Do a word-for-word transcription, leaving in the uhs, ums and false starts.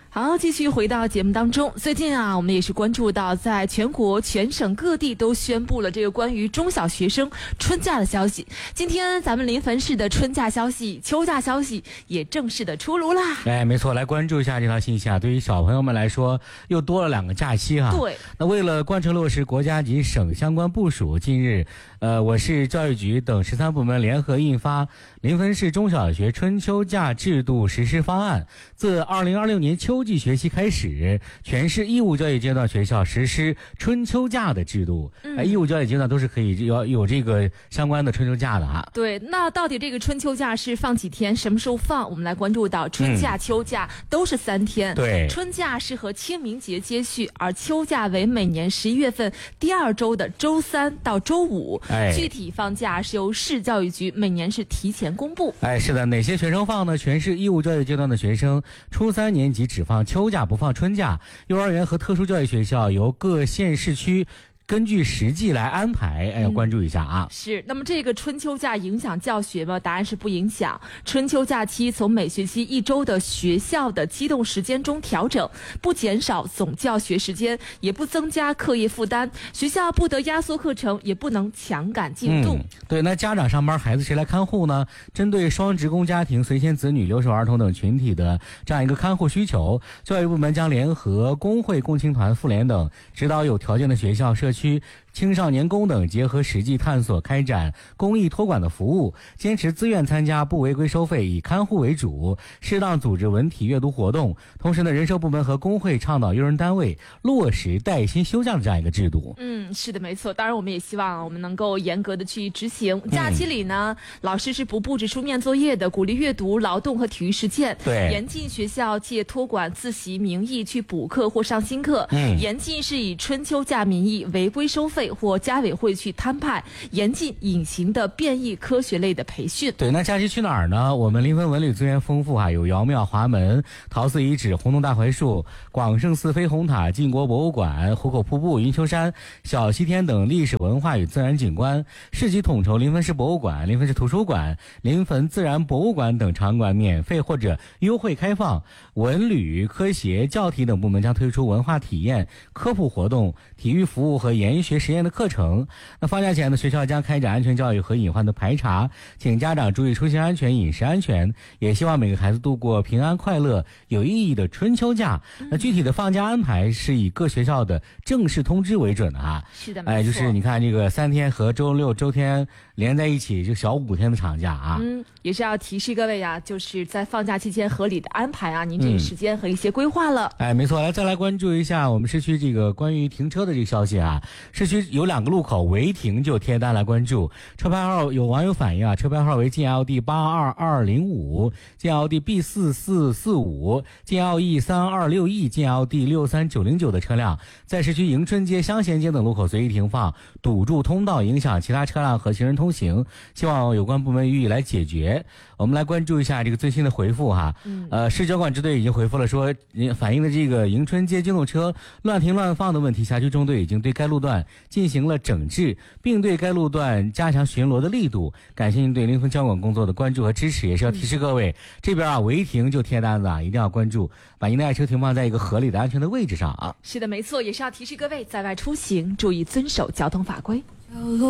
好，继续回到节目当中。最近啊，我们也是关注到，在全国全省各地都宣布了这个关于中小学生春假的消息。今天咱们临汾市的春假消息、秋假消息也正式的出炉啦。 哎，没错，来关注一下这条信息啊。对于小朋友们来说，又多了两个假期哈。 对。 那为了贯彻落实国家及省相关部署，近日，呃，我市教育局等十三部门联合印发《临汾市中小学春秋假制度实施方案》，自二零二六年秋季学期开始，全市义务教育阶段学校实施春秋假的制度。嗯，呃、义务教育阶段都是可以有有这个相关的春秋假的哈。 对，那到底这个春秋假是放几天？什么时候放？我们来关注到春假、嗯、秋假都是三天。 对， 春假是和清明节接续，而秋假为每年十一月份第二周的周三到周五。哎，具体放假是由市教育局每年是提前公布。 哎，是的，哪些学生放呢？全市义务教育阶段的学生，初三年级只放秋假不放春假，幼儿园和特殊教育学校由各县市区根据实际来安排，哎，要关注一下啊、 嗯。是，那么这个春秋假影响教学吗？答案是不影响。春秋假期从每学期一周的学校的机动时间中调整，不减少总教学时间，也不增加课业负担。学校不得压缩课程，也不能强赶进度。 嗯、对，那家长上班，孩子谁来看护呢？针对双职工家庭、随迁子女、留守儿童等群体的这样一个看护需求，教育部门将联合工会、共青团、妇联等，指导有条件的学校、社区区青少年宫等结合实际探索开展公益托管的服务，坚持自愿参加不违规收费，以看护为主，适当组织文体阅读活动。同时呢，人社部门和工会倡导用人单位落实带薪休假的这样一个制度。 嗯，是的，没错。当然我们也希望我们能够严格的去执行。假期里呢、嗯、老师是不布置书面作业的，鼓励阅读、劳动和体育实践。 对， 严禁学校借托管自习名义去补课或上新课。嗯，严禁是以春秋假名义违规收费或家委会去摊派，严禁隐形的变异科学类的培训。 对，那假期去哪儿呢？我们临汾文旅资源丰富啊，有瑶庙、华门、陶寺遗址、红洞大槐树、广胜寺飞虹塔、晋国博物馆、壶口瀑布、云丘山、小西天等历史文化与自然景观。市级统筹临汾市博物馆、临汾市图书馆、临汾自然博物馆等场馆免费或者优惠开放。文旅、科协、教体等部门将推出文化体验、科普活动、体育服务和研学实验的课程。那放假前呢，学校将开展安全教育和隐患的排查，请家长注意出行安全、饮食安全，也希望每个孩子度过平安快乐有意义的春秋假。那具体的放假安排是以各学校的正式通知为准的啊。 是的， 哎，就是你看这个三天和周六周天连在一起，就小五天的长假啊。 嗯，也是要提示各位啊，就是在放假期间合理的安排啊您这个时间和一些规划了、 嗯、哎，没错。来，再来关注一下我们市区这个关于停车的这个消息啊。市区有两个路口违停就贴单来关注，车牌号有网友反映啊，车牌号为 G L D 八二二零五、G L D B 四四四五、G L E 三二六 E、G L D 六三九零九的车辆在市区迎春街、香贤街等路口随意停放，堵住通道，影响其他车辆和行人通行，希望有关部门予以来解决。我们来关注一下这个最新的回复哈。嗯、呃，市交管支队已经回复了说，反映的这个迎春街机动车乱停乱放的问题，辖区中队已经对该路段进行了整治，并对该路段加强巡逻的力度。感谢您对临汾交管工作的关注和支持，也是要提示各位，嗯、这边啊违停就贴单子啊，一定要关注，把您的爱车停放在一个合理的、安全的位置上啊。 是的，没错，也是要提示各位在外出行注意遵守交通法规。